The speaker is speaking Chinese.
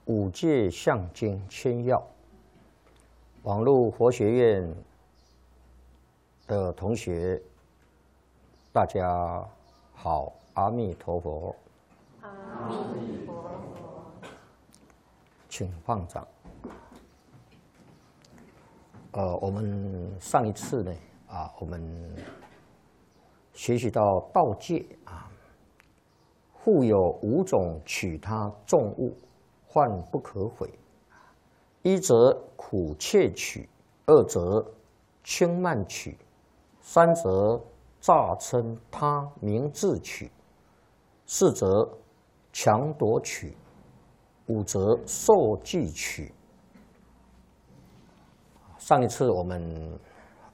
五戒相经千要，网络佛学院的同学，大家好，阿弥陀佛。 阿弥陀佛。 请放掌。我们上一次呢，我们学习到道戒复有五种取他众物，患不可毁。一则苦切取，二则轻慢取，三则诈称他名字取，四则强夺取，五则受记取。上一次我们